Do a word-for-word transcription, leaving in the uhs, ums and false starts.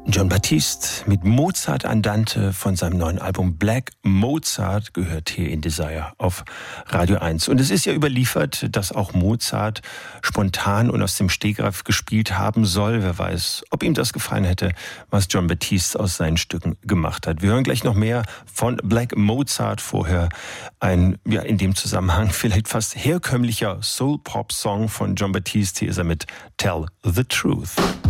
Jon Batiste mit Mozart Andante von seinem neuen Album Black Mozart gehört hier in Desire auf Radio eins. Und es ist ja überliefert, dass auch Mozart spontan und aus dem Stegreif gespielt haben soll. Wer weiß, ob ihm das gefallen hätte, was Jon Batiste aus seinen Stücken gemacht hat. Wir hören gleich noch mehr von Black Mozart. Vorher ein, ja, in dem Zusammenhang vielleicht fast herkömmlicher Soul-Pop-Song von Jon Batiste. Hier ist er mit Tell the Truth.